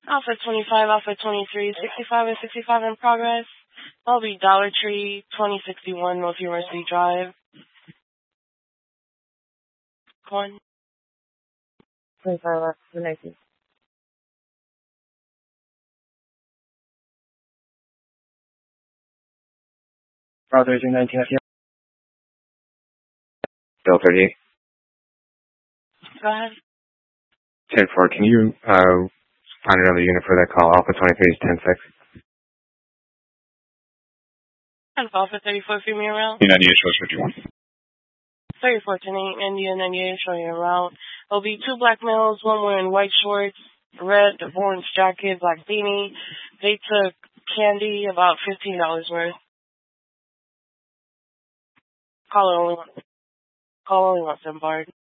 Alpha 25, Alpha 23, 65 and 65 in progress. I'll be Dollar Tree, 2061 North University Drive. One. 25 left, the 19th. Brother 19 FTL. Bill 38. Go ahead. 10-4, can you find another unit for that call? Alpha 23 is 10-6. Alpha 34, feed me around. United shows 51. 34 to India 98, showing you around. There'll be two black males, one wearing white shorts, red orange jacket, black beanie. They took candy, about $15 worth. Caller only wants them barred.